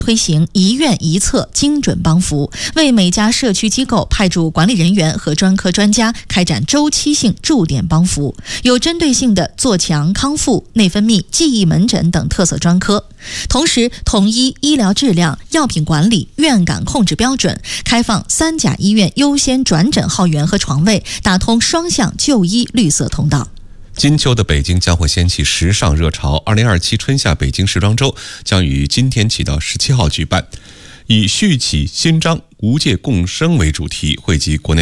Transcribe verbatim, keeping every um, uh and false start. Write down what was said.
推行一院一策精准帮扶，为每家社区机构派驻管理人员和专科专家开展周期性驻点帮扶，有针对性的做强康复、内分泌、记忆门诊等特色专科，同时统一医疗质量、药品管理、院感控制标准，开放三甲医院优先转诊号源和床位，打通双向就医绿色通道。 金秋的北京将会掀起时尚热潮。二零二七春夏北京时装周将于今天起到十七号举办，以续起新章、无界共生为主题，汇集国内